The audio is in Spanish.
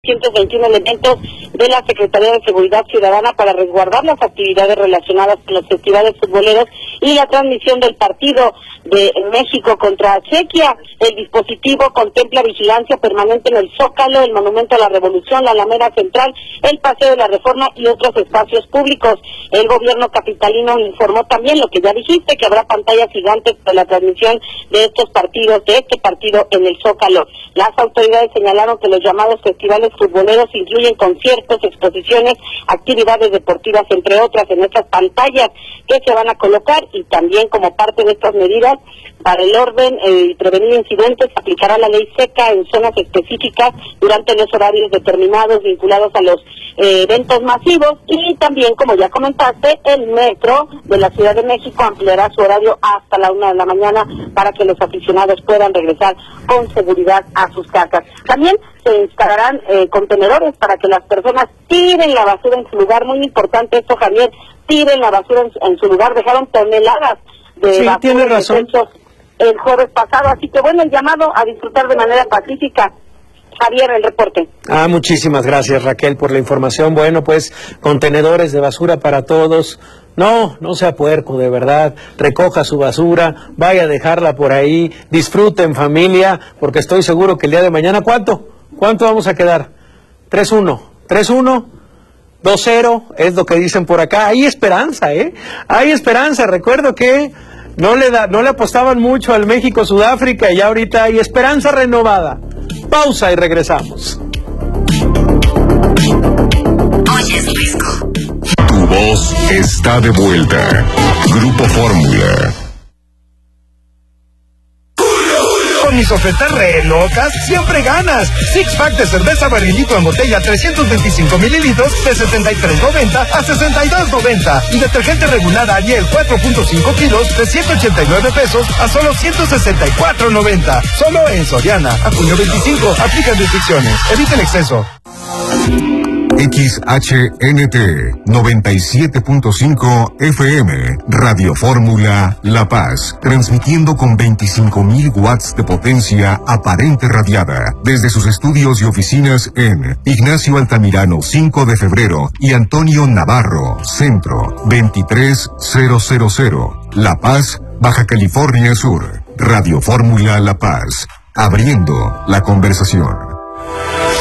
121 elementos de la Secretaría de Seguridad Ciudadana para resguardar las actividades relacionadas con los festivales futboleros y la transmisión del partido de México contra Chequia. El dispositivo contempla vigilancia permanente en el Zócalo, el Monumento a la Revolución, la Alameda Central, el Paseo de la Reforma y otros espacios públicos. El gobierno capitalino informó también lo que ya dijiste, que habrá pantallas gigantes para la transmisión de estos partidos, de este partido en el Zócalo. Las autoridades señalaron que los llamados festivales futboleros incluyen conciertos, exposiciones, actividades deportivas, entre otras, en estas pantallas que se van a colocar, y también como parte de estas medidas para el orden y prevenir incidentes, aplicará la ley seca en zonas específicas durante los horarios determinados vinculados a los eventos masivos, y también, como ya comentaste, el metro de la Ciudad de México ampliará su horario hasta la 1 de la mañana para que los aficionados puedan regresar con seguridad a sus casas. También se instalarán contenedores para que las personas tiren la basura en su lugar. Muy importante esto, Javier, tiren la basura en su lugar. Dejaron toneladas de basura, tiene razón, el jueves pasado, así que bueno, el llamado a disfrutar de manera pacífica. Javier, el reporte. Muchísimas gracias, Raquel, por la información. Bueno, pues, contenedores de basura para todos. No sea puerco, de verdad. Recoja su basura, vaya a dejarla por ahí, disfrute en familia, porque estoy seguro que el día de mañana, ¿cuánto vamos a quedar? 3-1, 2-0, es lo que dicen por acá. Hay esperanza, hay esperanza. Recuerdo que no le apostaban mucho al México-Sudáfrica, y ahorita hay esperanza renovada. Pausa y regresamos. Oyes Fresco. Tu voz está de vuelta. Grupo Fórmula. Con mis ofertas re locas, siempre ganas. Six pack de cerveza barrilito en botella 325 mililitros de $73.90 a $62.90. Y detergente regular Ariel 4.5 kilos de $189 a solo $164.90. Solo en Soriana. A junio 25. Aplican restricciones. Evita el exceso. XHNT 97.5 FM, Radio Fórmula La Paz, transmitiendo con 25.000 watts de potencia aparente radiada, desde sus estudios y oficinas en Ignacio Altamirano 5 de Febrero y Antonio Navarro, Centro 23000, La Paz, Baja California Sur. Radio Fórmula La Paz, abriendo la conversación.